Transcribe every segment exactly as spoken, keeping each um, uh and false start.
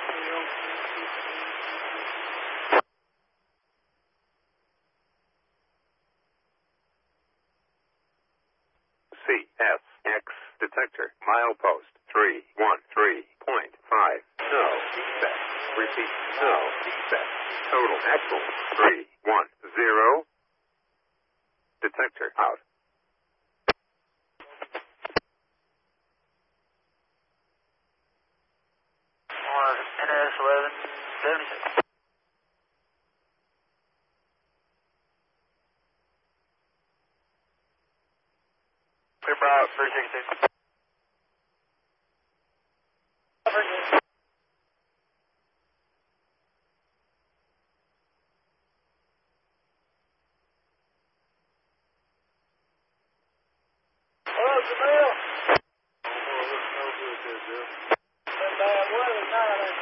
C S X detector milepost three one three point five. No defect. Repeat. No defect. Total axle three one zero. Detector out. N S eleven seventy-six. Clear for out, three sixty-six. Hello, Jamil. Oh, looks no good there, Bill. Been bad weather now, then.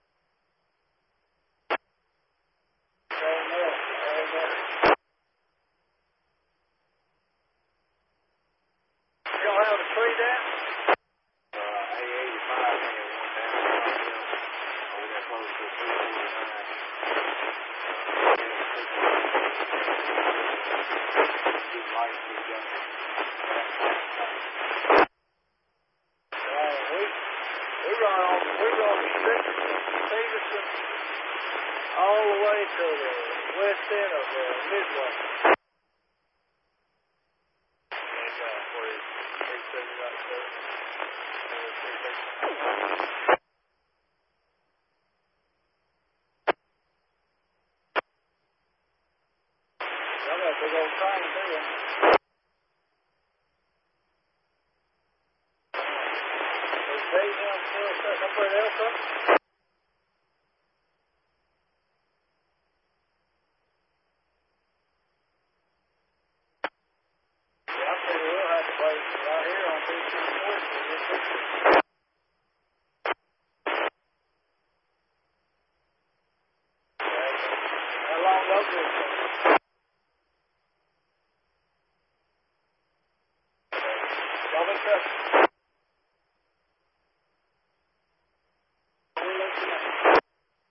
Amen. Amen. You don't have a tree down? Uh, A eighty-five had one down. Oh, we got close to three forty-nine. Good light we got. Uh, we, we run on, we run straight from Stevenson all the way to the west end of the Midway. And, uh, where it's three seventy right there. Uh, three thirty. Y'all got a big old train there. Is they down still set somewhere else up? Yeah, I think we'll have to wait right here on B two forty. How long ago did it take? Y'all been trusting?